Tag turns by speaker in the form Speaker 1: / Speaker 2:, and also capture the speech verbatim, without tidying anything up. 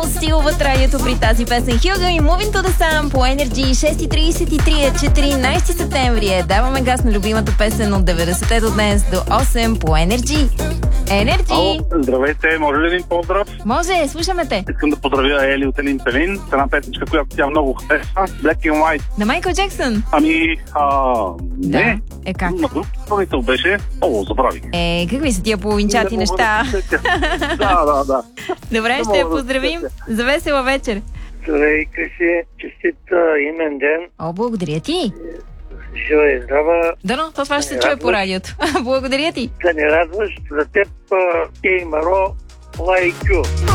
Speaker 1: Силват радиото при тази песен Хюга и Moving to the Sun по Energy. Шест и трийсет и три е, четиринайсети септември е. Даваме газ на любимата песен от деветдесетте до днес до осем по Energy. Energy!
Speaker 2: Ало, здравейте, може ли един поздрав?
Speaker 1: Може, слушаме те.
Speaker 2: Искам да поздравя Ели от Елин Пелин, с една песничка, която тя много харесва, Black and White.
Speaker 1: На Майкъл Джексън?
Speaker 2: Ами, а, не.
Speaker 1: Да. Е как?
Speaker 2: На друг изпълнител беше, о, забравих.
Speaker 1: Е, какви са тия половинчати неща?
Speaker 2: Да, да, да.
Speaker 1: Добре, ще я поздравим за весела вечер.
Speaker 3: Здравей, Криси, честит имен ден.
Speaker 1: О, благодаря ти.
Speaker 3: Жива и здрава.
Speaker 1: Дано, то това ще се чуе по радиото. Благодаря ти.
Speaker 3: Да не радваш, за теб Кей Маро, лайкю.